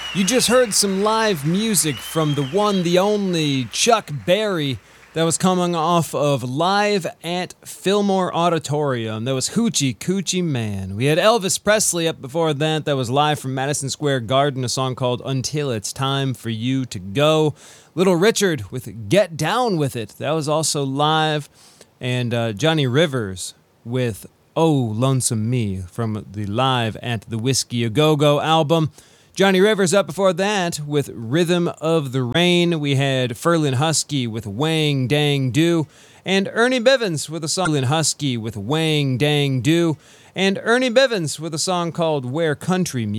You just heard some live music from the one, the only Chuck Berry that was coming off of Live at Fillmore Auditorium. That was Hoochie Coochie Man. We had Elvis Presley up before that. That was live from Madison Square Garden, a song called Until It's Time for You to Go. Little Richard with Get Down With It. That was also live. And Johnny Rivers with Oh Lonesome Me from the Live at the Whiskey A Go-Go album. Johnny Rivers up before that with Rhythm of the Rain. We had Ferlin Husky with Wang Dang Do. And Ernie Bivens with a song Ferlin Husky with Wang Dang Do. And Ernie Bivens with a song called Where Country Music